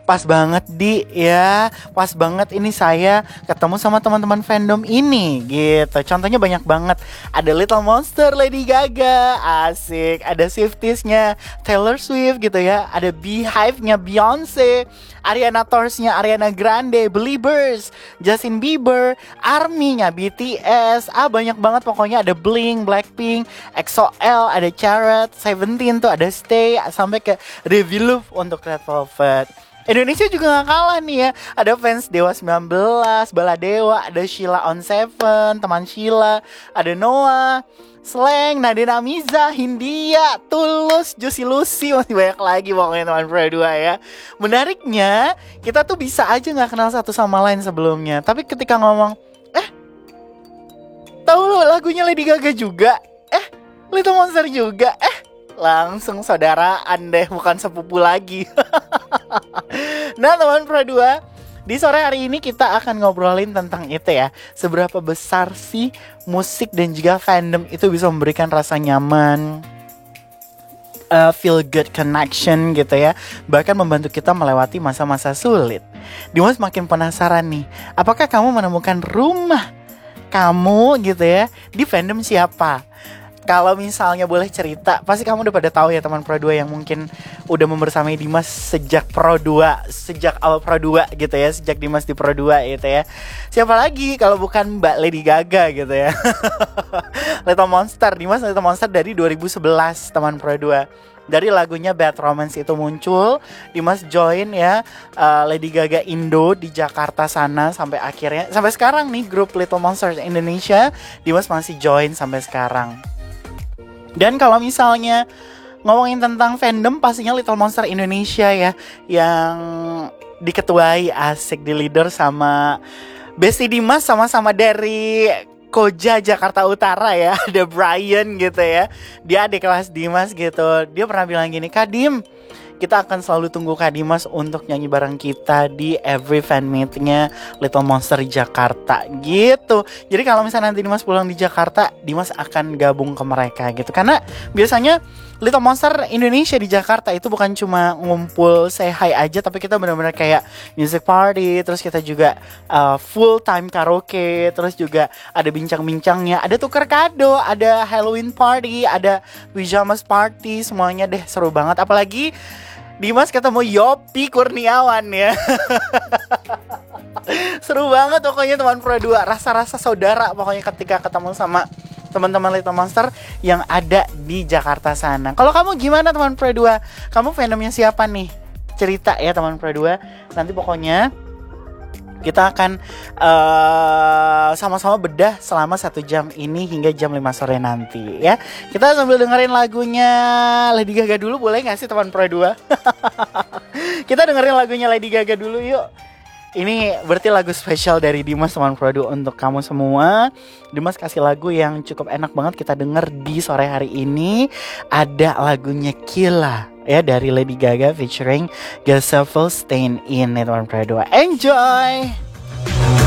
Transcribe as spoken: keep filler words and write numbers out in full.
Pas banget di ya, pas banget ini saya ketemu sama teman-teman fandom ini gitu. Contohnya banyak banget. Ada Little Monster, Lady Gaga, asik. Ada Swifties-nya Taylor Swift gitu ya. Ada Beehive-nya Beyonce, Ariana Tours-nya Ariana Grande, Beliebers, Justin Bieber, ARMY-nya B T S. Ah banyak banget pokoknya, ada Blink, Blackpink, X O L, ada Chariot, Seventeen tuh ada Stay, sampai ke Revolve untuk Red Velvet. Indonesia juga gak kalah nih ya. Ada fans Dewa sembilan belas, Baladewa, ada Sheila on Seven, teman Sheila, ada Noah, Slang, Nadine Amiza, Hindia, Tulus, Juicy Lucy, masih banyak lagi pokoknya teman Pro dua ya. Menariknya, kita tuh bisa aja gak kenal satu sama lain sebelumnya, tapi ketika ngomong, eh, tahu lo lagunya Lady Gaga juga? Eh, Little Monster juga? Eh, langsung saudaraan deh, bukan sepupu lagi. Nah teman Pro dua, di sore hari ini kita akan ngobrolin tentang itu ya. Seberapa besar sih musik dan juga fandom itu bisa memberikan rasa nyaman, uh, feel good connection gitu ya. Bahkan membantu kita melewati masa-masa sulit. Dimas makin penasaran nih, apakah kamu menemukan rumah kamu gitu ya di fandom siapa? Kalau misalnya boleh cerita, pasti kamu udah pada tahu ya teman Pro dua yang mungkin udah membersamai Dimas sejak Pro dua, sejak awal Pro dua gitu ya, sejak Dimas di Pro dua gitu ya. Siapa lagi kalau bukan Mbak Lady Gaga gitu ya. Little Monster, Dimas Little Monster dari dua ribu sebelas teman Pro dua. Dari lagunya Bad Romance itu muncul, Dimas join ya uh, Lady Gaga Indo di Jakarta sana sampai akhirnya sampai sekarang nih grup Little Monsters Indonesia, Dimas masih join sampai sekarang. Dan kalau misalnya ngomongin tentang fandom, pastinya Little Monster Indonesia ya, yang diketuai asik di leader sama Besti Dimas, sama-sama dari Koja Jakarta Utara ya. Ada Brian gitu ya, dia adik kelas Dimas gitu. Dia pernah bilang gini, Kak Dim, kita akan selalu tunggu Kak Dimas untuk nyanyi bareng kita di every fan meetnya Little Monster Jakarta gitu. Jadi kalau misalnya nanti Dimas pulang di Jakarta, Dimas akan gabung ke mereka gitu. Karena biasanya Little Monster Indonesia di Jakarta itu bukan cuma ngumpul say hi aja, tapi kita benar-benar kayak music party. Terus kita juga uh, full time karaoke. Terus juga ada bincang-bincangnya, ada tuker kado, ada Halloween party, ada pajamas party. Semuanya deh seru banget. Apalagi Dimas ketemu Yopie Kurniawan ya. Seru banget pokoknya teman Pro dua. Rasa-rasa saudara pokoknya ketika ketemu sama teman-teman Little Monster yang ada di Jakarta sana. Kalau kamu gimana teman Pro dua? Kamu fandomnya siapa nih? Cerita ya teman Pro dua. Nanti pokoknya kita akan uh, sama-sama bedah selama satu jam ini hingga jam lima sore nanti ya. Kita sambil dengerin lagunya Lady Gaga dulu, boleh gak sih teman Pro dua? Kita dengerin lagunya Lady Gaga dulu yuk. Ini berarti lagu spesial dari Dimas teman Pro dua untuk kamu semua. Dimas kasih lagu yang cukup enak banget kita denger di sore hari ini. Ada lagunya Killa ya dari Lady Gaga featuring Gazavel Stain In ya teman Pro dua. Enjoy.